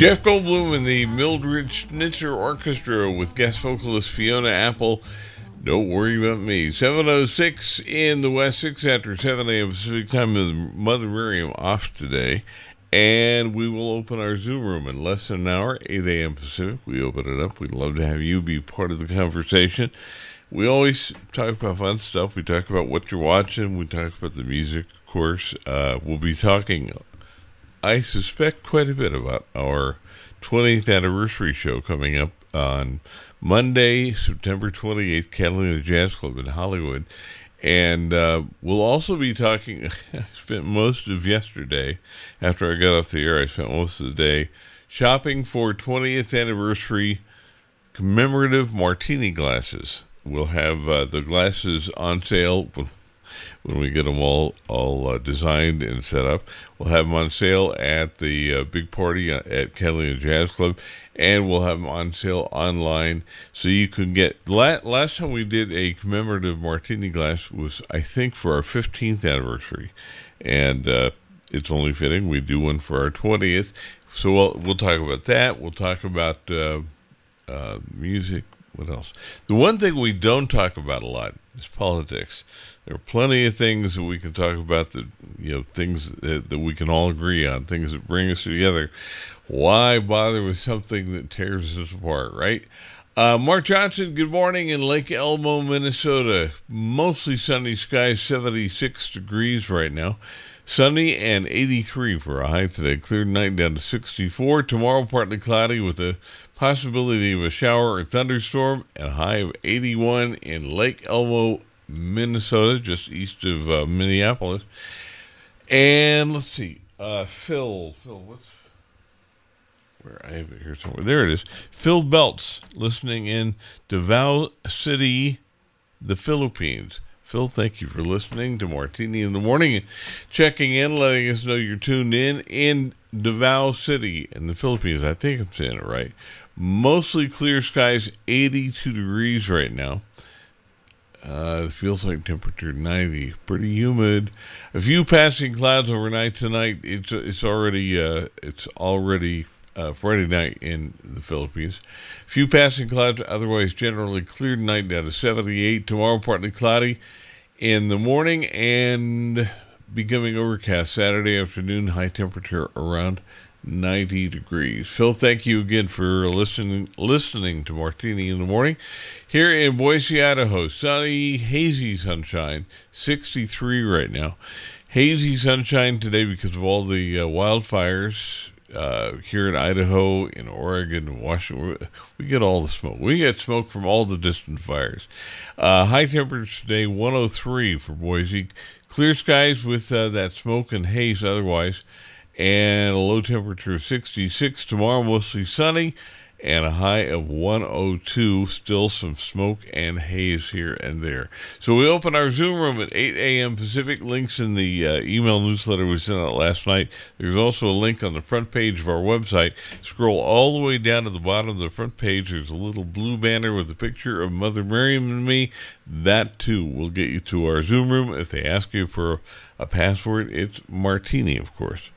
Jeff Goldblum and the Mildred Schnitzer Orchestra with guest vocalist Fiona Apple. Don't worry about me. 7:06 in the West, 6 after 7 a.m. Pacific time with Mother Miriam off today. And we will open our Zoom room in less than an hour, 8 a.m. Pacific. We open it up. We'd love to have you be part of the conversation. We always talk about fun stuff. We talk about what you're watching. We talk about the music, of course. We'll be talking, I suspect, quite a bit about our 20th anniversary show coming up on Monday, September 28th, Catalina Jazz Club in Hollywood. And we'll also be talking, I spent most of yesterday, after I got off the air, I spent most of the day shopping for 20th anniversary commemorative martini glasses. We'll have the glasses on sale when we get them all designed and set up. We'll have them on sale at the big party at Catalina Jazz Club, and we'll have them on sale online. So you can get, last time we did a commemorative martini glass was, I think, for our 15th anniversary. And it's only fitting we do one for our 20th. So we'll talk about that. We'll talk about music. What else? The one thing we don't talk about a lot is politics. There are plenty of things that we can talk about, that things that we can all agree on, things that bring us together. Why bother with something that tears us apart, right? Mark Johnson, good morning in Lake Elmo, Minnesota. Mostly sunny skies, 76 degrees right now. Sunny and 83 for a high today. Clear night down to 64. Tomorrow partly cloudy with a possibility of a shower or thunderstorm, and a high of 81 in Lake Elmo, Minnesota, just east of Minneapolis. And let's see, Phil, where I have it here somewhere. There it is. Phil Belts, listening in Davao City, the Philippines. Phil, thank you for listening to Martini in the Morning and checking in, letting us know you're tuned in Davao City in the Philippines. I think I'm saying it right. Mostly clear skies, 82 degrees right now. It feels like temperature 90. Pretty humid. A few passing clouds overnight tonight. It's already Friday night in the Philippines. A few passing clouds, otherwise generally clear tonight down to 78. Tomorrow partly cloudy in the morning and becoming overcast Saturday afternoon. High temperature around 90 degrees. Phil, thank you again for listening to Martini in the Morning. Here in Boise, Idaho, sunny, hazy sunshine, 63 right now. Hazy sunshine today because of all the wildfires here in Idaho, in Oregon, and Washington. We get all the smoke. We get smoke from all the distant fires. High temperature today, 103 for Boise. Clear skies with that smoke and haze otherwise. And a low temperature of 66. Tomorrow, mostly sunny, and a high of 102. Still some smoke and haze here and there. So we open our Zoom room at 8 a.m. Pacific. Links in the email newsletter we sent out last night. There's also a link on the front page of our website. Scroll all the way down to the bottom of the front page. There's a little blue banner with a picture of Mother Miriam and me. That, too, will get you to our Zoom room. If they ask you for a password, it's Martini, of course.